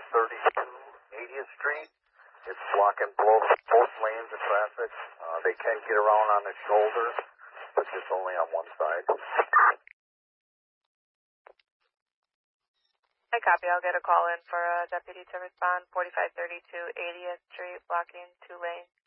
80th Street. It's blocking both lanes of traffic. They can get around on the shoulder, but just only on one side. I copy. I'll get a call in for a deputy to respond. 4532 80th Street, blocking 2 lanes.